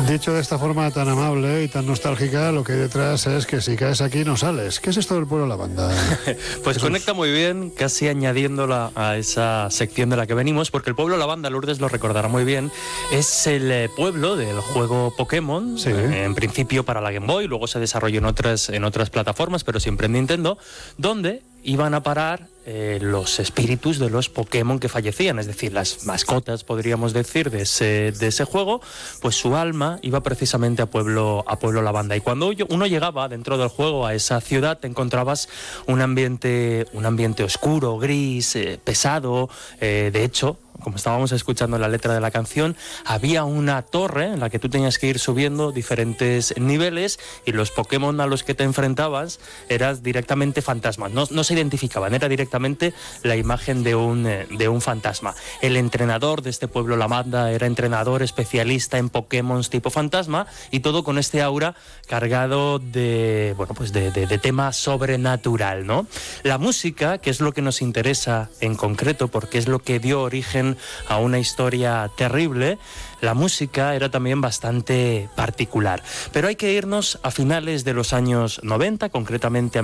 Dicho de esta forma tan amable y tan nostálgica, lo que hay detrás es que si caes aquí no sales. ¿Qué es esto del pueblo lavanda? Pues conecta muy bien, casi añadiéndola a esa sección de la que venimos, porque el pueblo lavanda, Lourdes lo recordará muy bien, es el pueblo del juego Pokémon, sí. En principio para la Game Boy, luego se desarrolló en otras plataformas, pero siempre en Nintendo, donde iban a parar los espíritus de los Pokémon que fallecían, es decir, las mascotas, podríamos decir, de ese juego, pues su alma iba precisamente a Pueblo Lavanda. Y cuando uno llegaba dentro del juego a esa ciudad, te encontrabas un ambiente oscuro, gris, pesado. De hecho, como estábamos escuchando en la letra de la canción, había una torre en la que tú tenías que ir subiendo diferentes niveles y los Pokémon a los que te enfrentabas eran directamente fantasmas. No se identificaban, era directamente la imagen de un fantasma. El entrenador de este pueblo Lavanda era entrenador especialista en Pokémon tipo fantasma, y todo con este aura cargado de tema sobrenatural, ¿no? La música, que es lo que nos interesa en concreto, porque es lo que dio origen a una historia terrible, la música era también bastante particular. Pero hay que irnos a finales de los años 90, concretamente a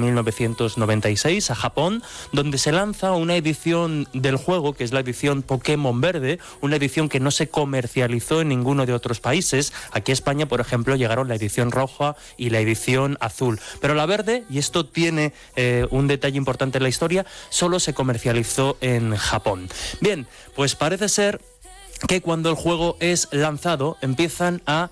1996, a Japón, donde se lanza una edición del juego, que es la edición Pokémon Verde, una edición que no se comercializó en ninguno de otros países. Aquí a España, por ejemplo, llegaron la edición roja y la edición azul. Pero la verde, y esto tiene un detalle importante en la historia, solo se comercializó en Japón. Bien, pues parece ser que cuando el juego es lanzado empiezan a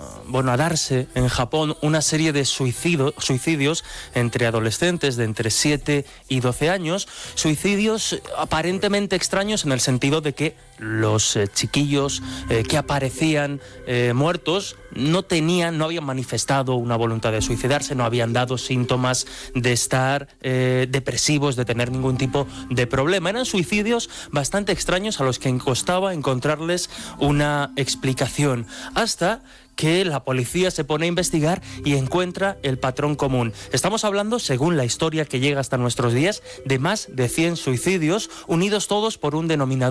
darse en Japón una serie de suicidios entre adolescentes de entre 7 y 12 años, suicidios aparentemente extraños en el sentido de que los chiquillos que aparecían muertos no habían manifestado una voluntad de suicidarse, no habían dado síntomas de estar depresivos, de tener ningún tipo de problema. Eran suicidios bastante extraños a los que costaba encontrarles una explicación, hasta que la policía se pone a investigar y encuentra el patrón común. Estamos hablando, según la historia que llega hasta nuestros días, de más de 100 suicidios, unidos todos por un denominador